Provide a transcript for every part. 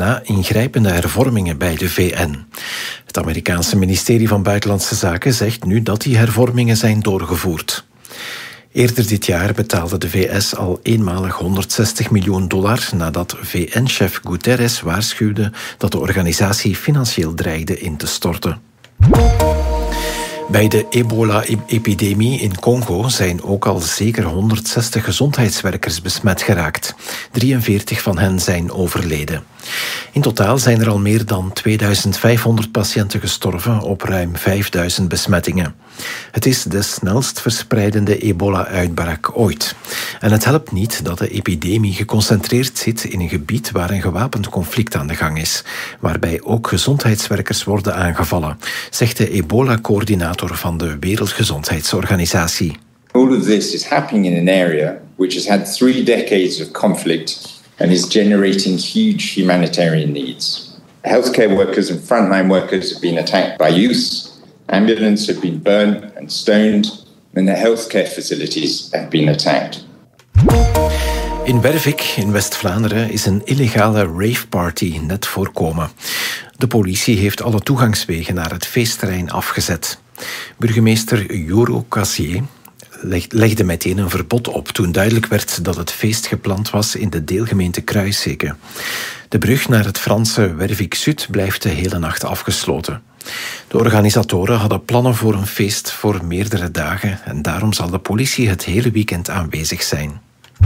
na ingrijpende hervormingen bij de VN. Het Amerikaanse ministerie van Buitenlandse Zaken zegt nu dat die hervormingen zijn doorgevoerd. Eerder dit jaar betaalde de VS al eenmalig $160 miljoen nadat VN-chef Guterres waarschuwde dat de organisatie financieel dreigde in te storten. Bij de ebola-epidemie in Congo zijn ook al zeker 160 gezondheidswerkers besmet geraakt. 43 van hen zijn overleden. In totaal zijn er al meer dan 2500 patiënten gestorven op ruim 5000 besmettingen. Het is de snelst verspreidende ebola-uitbraak ooit. En het helpt niet dat de epidemie geconcentreerd zit in een gebied waar een gewapend conflict aan de gang is, waarbij ook gezondheidswerkers worden aangevallen, zegt de ebola-coördinator van de Wereldgezondheidsorganisatie. All of this is happening in an area which has had 3 decades of conflict and is generating huge humanitarian needs. Healthcare workers and frontline workers have been attacked by youths. Ambulances have been burned and stoned, and the healthcare facilities have been attacked. In Bervik in West-Vlaanderen is een illegale raveparty net voorkomen. De politie heeft alle toegangswegen naar het feestterrein afgezet. Burgemeester Juro Cassier legde meteen een verbod op toen duidelijk werd dat het feest gepland was in de deelgemeente Kruisseke. De brug naar het Franse Wervik-Zuid blijft de hele nacht afgesloten. De organisatoren hadden plannen voor een feest voor meerdere dagen en daarom zal de politie het hele weekend aanwezig zijn.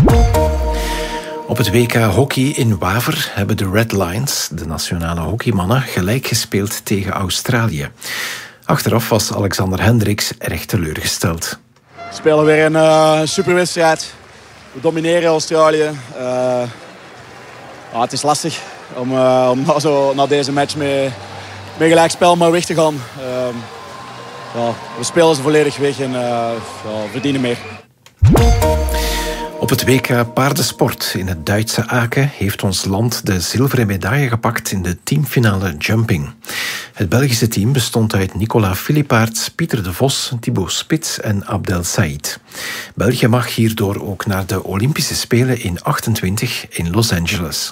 Op het WK hockey in Waver hebben de Red Lions, de nationale hockeymannen, gelijk gespeeld tegen Australië. Achteraf was Alexander Hendricks erg teleurgesteld. We spelen weer een superwedstrijd. We domineren Australië. Het is lastig om na deze match met gelijkspel maar weg te gaan. We spelen ze volledig weg en verdienen meer. Op het WK paardensport in het Duitse Aken heeft ons land de zilveren medaille gepakt in de teamfinale jumping. Het Belgische team bestond uit Nicolas Philippaerts, Pieter de Vos, Thibaut Spits en Abdel Said. België mag hierdoor ook naar de Olympische Spelen in 28 in Los Angeles.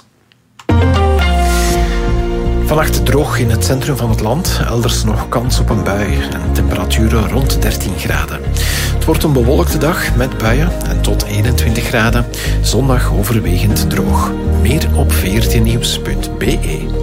Vannacht droog in het centrum van het land, elders nog kans op een bui en temperaturen rond 13 graden. Het wordt een bewolkte dag met buien en tot 21 graden. Zondag overwegend droog. Meer op 14nieuws.be.